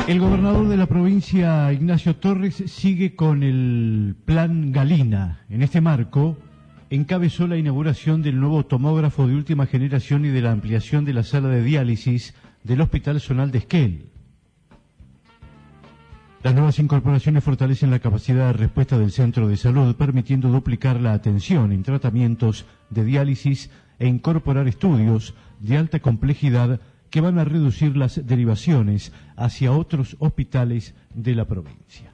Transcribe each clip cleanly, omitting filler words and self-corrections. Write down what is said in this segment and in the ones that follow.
El gobernador de la provincia, Ignacio Torres, sigue con el Plan Galina. En este marco, encabezó la inauguración del nuevo tomógrafo de última generación y de la ampliación de la sala de diálisis del Hospital Zonal de Esquel. Las nuevas incorporaciones fortalecen la capacidad de respuesta del centro de salud, permitiendo duplicar la atención en tratamientos de diálisis e incorporar estudios de alta complejidad que van a reducir las derivaciones hacia otros hospitales de la provincia.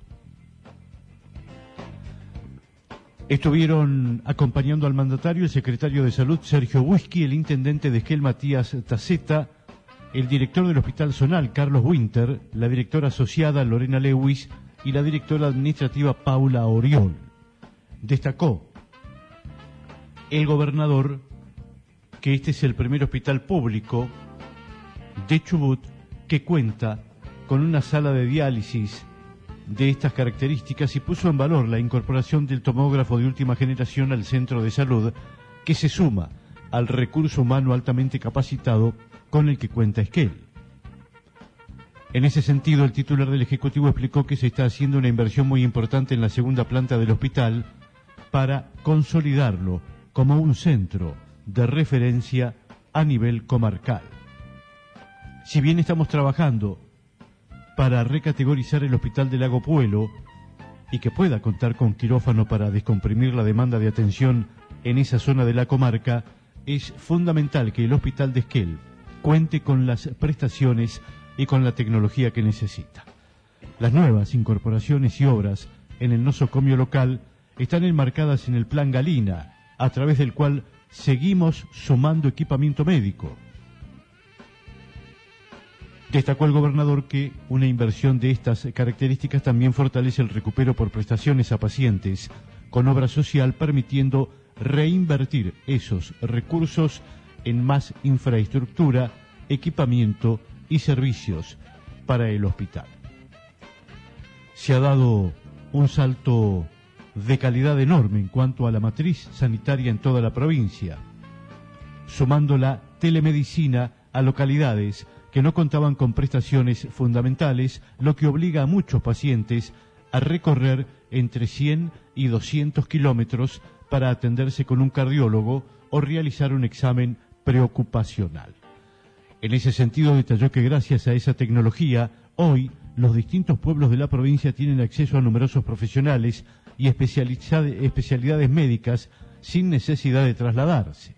Estuvieron acompañando al mandatario el secretario de Salud, Sergio Whisky, el intendente de Esquel, Matías Taceta, el director del Hospital Zonal, Carlos Winter, la directora asociada, Lorena Lewis, y la directora administrativa, Paula Oriol. Destacó el gobernador que este es el primer hospital público de Chubut que cuenta con una sala de diálisis de estas características y puso en valor la incorporación del tomógrafo de última generación al centro de salud, que se suma al recurso humano altamente capacitado con el que cuenta Esquel. En ese sentido, el titular del Ejecutivo explicó que se está haciendo una inversión muy importante en la segunda planta del hospital para consolidarlo como un centro de referencia a nivel comarcal. Si bien estamos trabajando para recategorizar el Hospital del Lago Puelo y que pueda contar con quirófano para descomprimir la demanda de atención en esa zona de la comarca, es fundamental que el Hospital de Esquel cuente con las prestaciones y con la tecnología que necesita. Las nuevas incorporaciones y obras en el nosocomio local están enmarcadas en el Plan Galina, a través del cual seguimos sumando equipamiento médico. Destacó el gobernador que una inversión de estas características también fortalece el recupero por prestaciones a pacientes con obra social, permitiendo reinvertir esos recursos en más infraestructura, equipamiento y servicios para el hospital. Se ha dado un salto de calidad enorme en cuanto a la matriz sanitaria en toda la provincia, sumando la telemedicina a localidades que no contaban con prestaciones fundamentales, lo que obliga a muchos pacientes a recorrer entre 100 y 200 kilómetros para atenderse con un cardiólogo o realizar un examen preocupacional. En ese sentido, detalló que gracias a esa tecnología, hoy los distintos pueblos de la provincia tienen acceso a numerosos profesionales y especialidades médicas sin necesidad de trasladarse.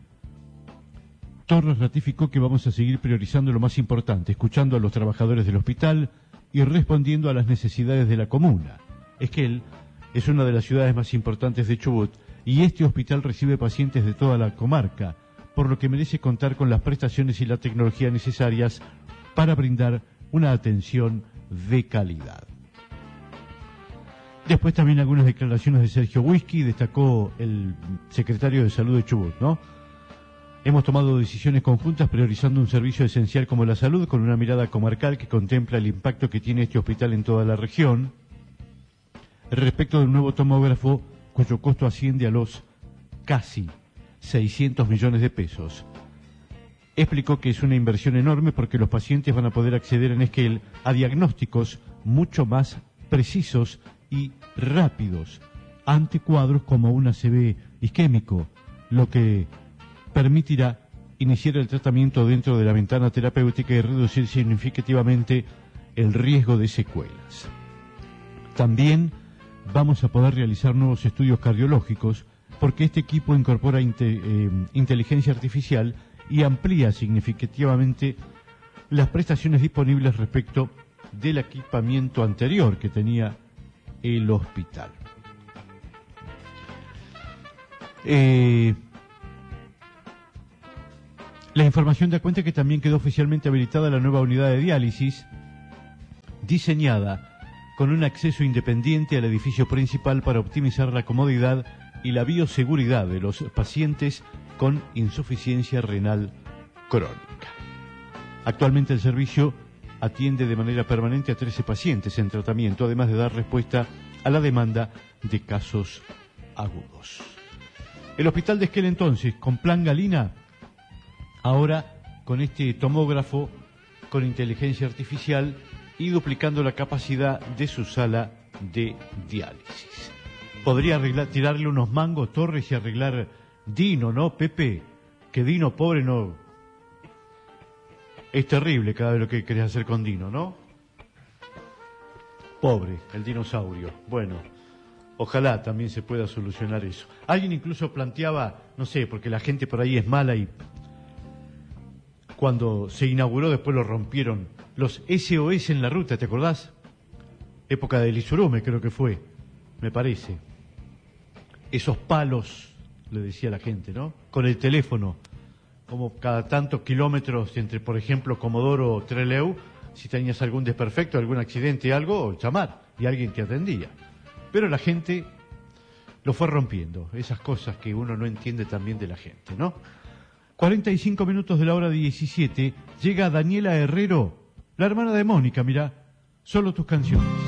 Torres ratificó que vamos a seguir priorizando lo más importante, escuchando a los trabajadores del hospital y respondiendo a las necesidades de la comuna. Esquel es una de las ciudades más importantes de Chubut y este hospital recibe pacientes de toda la comarca, por lo que merece contar con las prestaciones y la tecnología necesarias para brindar una atención de calidad. Después también algunas declaraciones de Sergio Whisky, destacó el secretario de Salud de Chubut, ¿no? Hemos tomado decisiones conjuntas priorizando un servicio esencial como la salud con una mirada comarcal que contempla el impacto que tiene este hospital en toda la región. Respecto del nuevo tomógrafo, cuyo costo asciende a los casi 600 millones de pesos. Explicó que es una inversión enorme porque los pacientes van a poder acceder en Esquel a diagnósticos mucho más precisos y rápidos ante cuadros como un ACV isquémico, lo que permitirá iniciar el tratamiento dentro de la ventana terapéutica y reducir significativamente el riesgo de secuelas. También vamos a poder realizar nuevos estudios cardiológicos porque este equipo incorpora inteligencia artificial y amplía significativamente las prestaciones disponibles respecto del equipamiento anterior que tenía el hospital. La información da cuenta que también quedó oficialmente habilitada la nueva unidad de diálisis, diseñada con un acceso independiente al edificio principal para optimizar la comodidad y la bioseguridad de los pacientes con insuficiencia renal crónica. Actualmente el servicio atiende de manera permanente a 13 pacientes en tratamiento, además de dar respuesta a la demanda de casos agudos. El hospital de Esquel entonces, con Plan Galina, ahora con este tomógrafo con inteligencia artificial y duplicando la capacidad de su sala de diálisis. Podría tirarle unos mangos Torres y arreglar Dino, ¿no, Pepe? Que Dino, pobre, no... Es terrible cada vez lo que querés hacer con Dino, ¿no? Pobre, el dinosaurio. Bueno, ojalá también se pueda solucionar eso. Alguien incluso planteaba, no sé, porque la gente por ahí es mala y cuando se inauguró después lo rompieron, los SOS en la ruta, ¿te acordás? Época del Isurume creo que fue, me parece. Esos palos, le decía la gente, ¿no? Con el teléfono, como cada tantos kilómetros entre, por ejemplo, Comodoro o Trelew, si tenías algún desperfecto, algún accidente, algo, llamar, y alguien te atendía. Pero la gente lo fue rompiendo, esas cosas que uno no entiende también de la gente, ¿no? 45 minutos de la hora 17, llega Daniela Herrero, la hermana de Mónica, mirá, solo tus canciones.